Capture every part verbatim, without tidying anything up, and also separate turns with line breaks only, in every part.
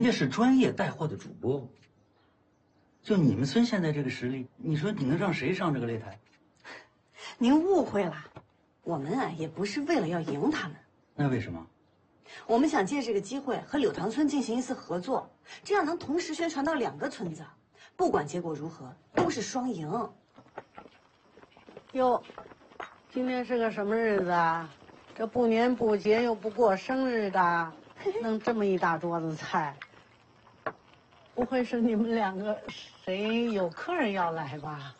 那是专业带货的主播。就你们村现在这个实力，你说你能让谁上这个擂台？
您误会了，我们啊也不是为了要赢他们。
那为什么？
我们想借这个机会和柳塘村进行一次合作，这样能同时宣传到两个村子，不管结果如何，都是双赢。
哟，今天是个什么日子啊？这不年不节又不过生日的，弄这么一大桌子菜，不会是你们两个谁有客人要来吧？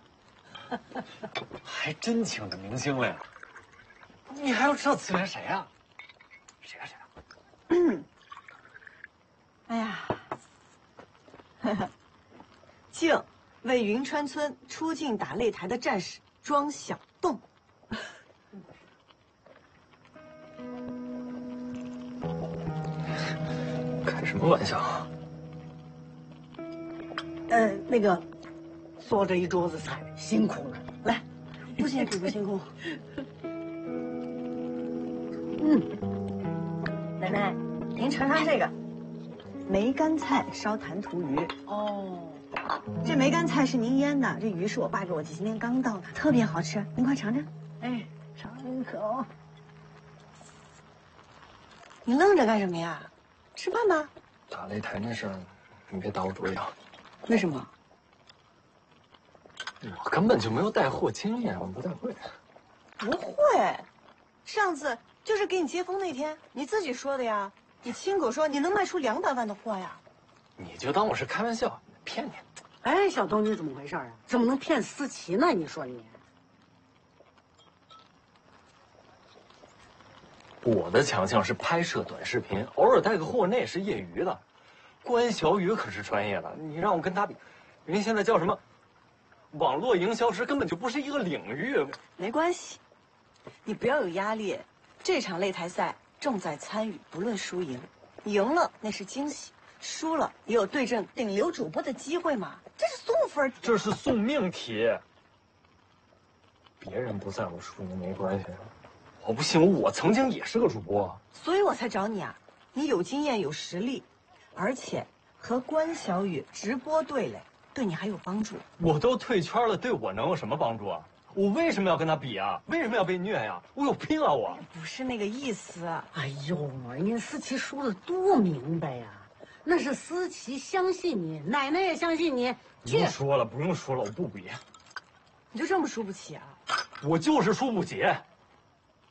还真请着明星来了，你还要知道此人谁啊？谁啊谁啊？
嗯，哎呀，呵呵，敬为云川村出境打擂台的战士庄小栋。
开什么玩笑？
呃，那个，做这一桌子菜辛苦了，来，
不辛苦不辛苦。
嗯，
奶奶，您尝尝这个梅干菜烧坛涂鱼。
哦，
这梅干菜是您腌的，这鱼是我爸给我今天刚到的，特别好吃，您快尝尝。
哎，尝一口。
你愣着干什么呀？吃饭吧。
打擂台那事儿，你别打我主意啊！
为什么？
我根本就没有带货经验，我不太会。
不会，上次就是给你接风那天，你自己说的呀。你亲口说你能卖出两百万的货呀。
你就当我是开玩笑，骗你。
哎，小东，你怎么回事啊？怎么能骗思琪呢？你说你。
我的强项是拍摄短视频，偶尔带个货那也是业余的。关小雨可是专业的，你让我跟他比，人家现在叫什么？网络营销师根本就不是一个领域。
没关系，你不要有压力。这场擂台赛重在参与，不论输赢。赢了那是惊喜，输了也有对阵顶流主播的机会嘛。这是送分题，
这是送命题。别人不在乎输赢没关系。我不信，我曾经也是个主播，
所以我才找你啊！你有经验有实力，而且和关小雨直播对垒，对你还有帮助。
我都退圈了，对我能有什么帮助啊？我为什么要跟他比啊？为什么要被虐呀？我有病啊！我
不是那个意思。
哎呦，人家思琪说的多明白呀，那是思琪相信你，奶奶也相信你。
不用说了，不用说了，我不比。
你就这么输不起啊？
我就是输不起。